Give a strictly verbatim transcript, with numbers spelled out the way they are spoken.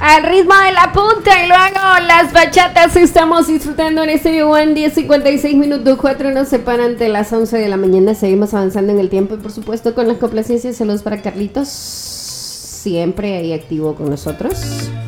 al ritmo de la punta y luego las bachatas estamos disfrutando en este One diez cincuenta y seis minutos cuatro nos separan de las once de la mañana. Seguimos avanzando en el tiempo y por supuesto con las complacencias. Saludos para Carlitos, siempre ahí activo con nosotros.